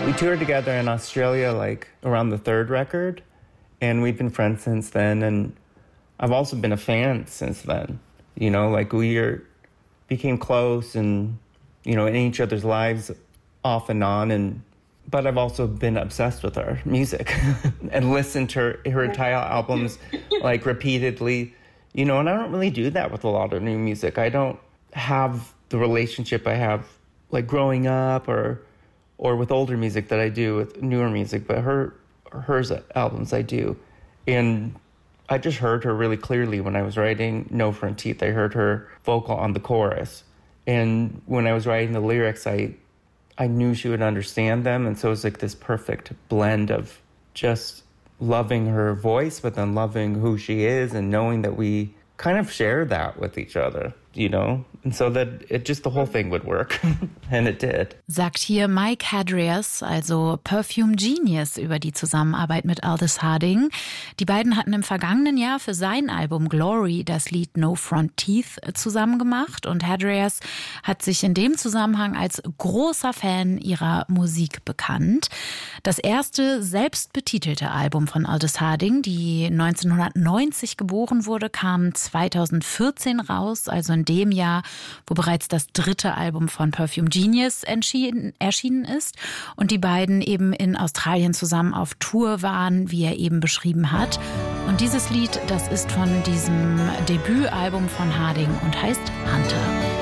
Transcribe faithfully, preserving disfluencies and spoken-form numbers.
We toured together in Australia like around the third record, and we've been friends since then, and I've also been a fan since then. You know, like we are, became close and, you know, in each other's lives off and on, and but I've also been obsessed with her music and listened to her, her entire albums like repeatedly, you know, and I don't really do that with a lot of new music. I don't have the relationship I have like growing up or or with older music that I do with newer music, but her hers albums I do. And I just heard her really clearly when I was writing No Front Teeth. I heard her vocal on the chorus. And when I was writing the lyrics, I I knew she would understand them. And so it was like this perfect blend of just loving her voice, but then loving who she is and knowing that we kind of share that with each other, you know? And so that it just, the whole thing would work. And it did. Sagt hier Mike Hadrias, also Perfume Genius, über die Zusammenarbeit mit Aldous Harding. Die beiden hatten im vergangenen Jahr für sein Album Glory das Lied No Front Teeth zusammen gemacht. Und Hadrias hat sich in dem Zusammenhang als großer Fan ihrer Musik bekannt. Das erste selbstbetitelte Album von Aldous Harding, die neunzehnhundertneunzig geboren wurde, kam zweitausendvierzehn raus, also in dem Jahr, wo bereits das dritte Album von Perfume Genius erschienen ist und die beiden eben in Australien zusammen auf Tour waren, wie er eben beschrieben hat. Und dieses Lied, das ist von diesem Debütalbum von Harding und heißt Hunter.